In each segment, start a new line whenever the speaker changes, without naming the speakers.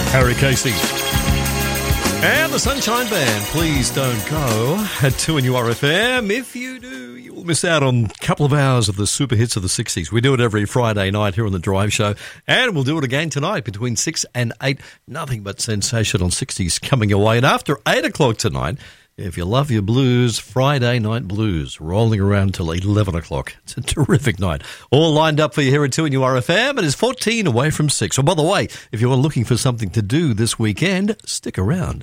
Harry Casey. And the Sunshine Band, Please Don't Go, at 2NURFM. If you do, you will miss out on a couple of hours of the super hits of the 60s. We do it every Friday night here on The Drive Show, and we'll do it again tonight between 6 and 8. Nothing but sensational 60s coming your way. And after 8 o'clock tonight, if you love your blues, Friday Night Blues, rolling around till 11 o'clock. It's a terrific night. All lined up for you here at 2NURFM. It is 14 away from 6. Oh, by the way, if you are looking for something to do this weekend, stick around.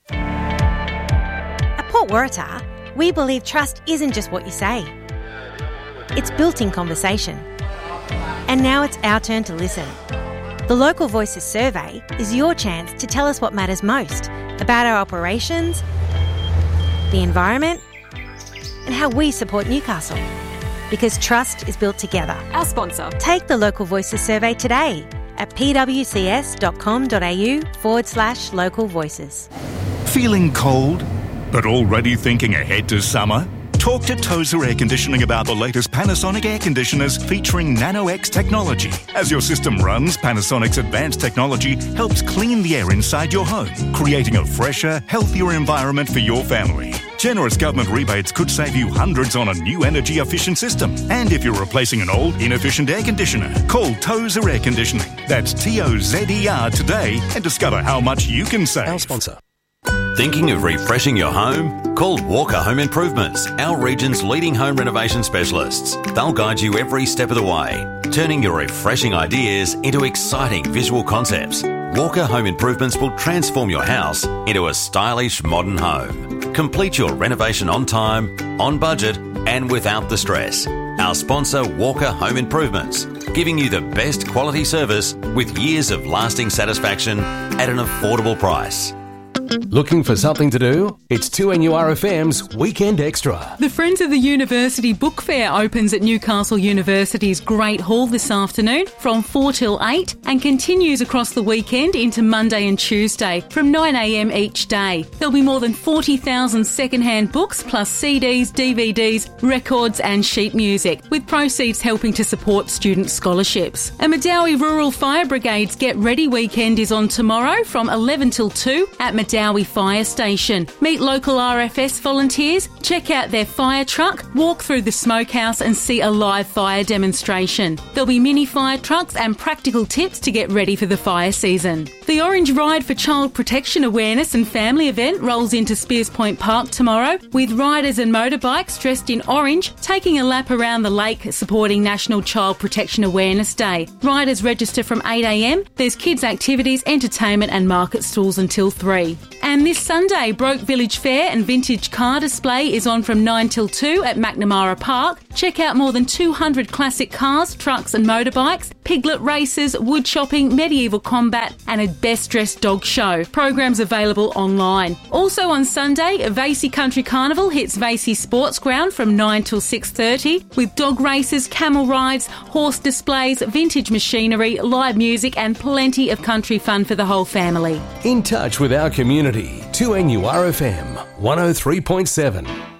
At Port Waratah, we believe trust isn't just what you say. It's built in conversation. And now it's our turn to listen. The Local Voices survey is your chance to tell us what matters most about our operations, the environment, and how we support Newcastle. Because trust is built together.
Our sponsor.
Take the Local Voices survey today at pwcs.com.au/local voices.
Feeling cold, but already thinking ahead to summer? Talk to Tozer Air Conditioning about the latest Panasonic air conditioners featuring Nano-X technology. As your system runs, Panasonic's advanced technology helps clean the air inside your home, creating a fresher, healthier environment for your family. Generous government rebates could save you hundreds on a new energy-efficient system. And if you're replacing an old, inefficient air conditioner, call Tozer Air Conditioning. That's Tozer today and discover how much you can save.
Our sponsor.
Thinking of refreshing your home? Call Walker Home Improvements, our region's leading home renovation specialists. They'll guide you every step of the way, turning your refreshing ideas into exciting visual concepts. Walker Home Improvements will transform your house into a stylish modern home. Complete your renovation on time, on budget, and without the stress. Our sponsor, Walker Home Improvements, giving you the best quality service with years of lasting satisfaction at an affordable price.
Looking for something to do? It's 2NURFM's Weekend Extra.
The Friends of the University Book Fair opens at Newcastle University's Great Hall this afternoon from 4 till 8 and continues across the weekend into Monday and Tuesday from 9 a.m. each day. There'll be more than 40,000 second-hand books plus CDs, DVDs, records and sheet music, with proceeds helping to support student scholarships. A Medowie Rural Fire Brigade's Get Ready weekend is on tomorrow from 11 till 2 at Medowie Fire Station. Meet local RFS volunteers, check out their fire truck, walk through the smokehouse and see a live fire demonstration. There'll be mini fire trucks and practical tips to get ready for the fire season. The Orange Ride for Child Protection Awareness and Family event rolls into Spears Point Park tomorrow, with riders and motorbikes dressed in orange taking a lap around the lake supporting National Child Protection Awareness Day. Riders register from 8 a.m. There's kids activities, entertainment and market stalls until 3. And this Sunday, Broke Village Fair and Vintage Car Display is on from 9 till 2 at McNamara Park. Check out more than 200 classic cars, trucks and motorbikes, piglet races, wood shopping, medieval combat and a best dressed dog show. Programs available online. Also on Sunday, Vasey Country Carnival hits Vasey Sports Ground from 9 till 6:30 with dog races, camel rides, horse displays, vintage machinery, live music and plenty of country fun for the whole family.
In touch with our community, 2NURFM 103.7.